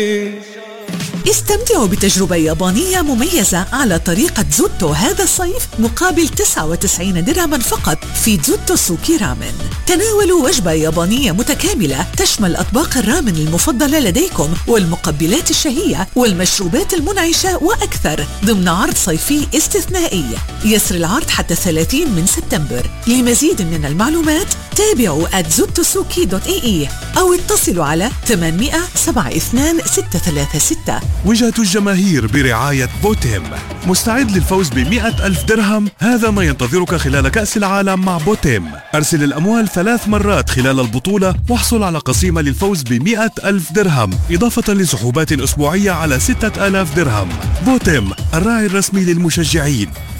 استمتعوا بتجربة يابانية مميزة على طريقة زوتو هذا الصيف مقابل 99 درهما فقط في زوتو سوكي رامن. تناولوا وجبة يابانية متكاملة تشمل أطباق الرامن المفضلة لديكم والمقبلات الشهية والمشروبات المنعشة وأكثر ضمن عرض صيفي استثنائي. يسري العرض حتى 30 من سبتمبر. لمزيد من المعلومات تابعوا @zotosuki.ee أو اتصلوا على 800 72 636. وجهة الجماهير برعاية بوتيم. مستعد للفوز ب100,000 درهم؟ هذا ما ينتظرك خلال كأس العالم مع بوتيم. أرسل الأموال 3 مرات خلال البطولة واحصل على قسيمة للفوز ب100,000 درهم إضافة لسحوبات أسبوعية على 6,000 درهم. بوتيم الراعي الرسمي للمشجعين.